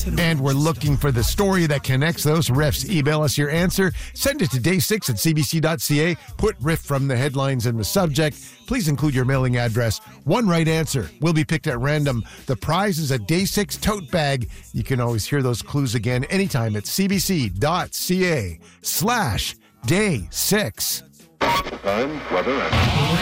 And we're looking for the story that connects those riffs. Email us your answer. Send it to day6@cbc.ca. Put riff from the headlines in the subject. Please include your mailing address. One right answer will be picked at random. The prize is a Day 6 tote bag. You can always hear those clues again anytime at cbc.ca/day6. Time, weather, and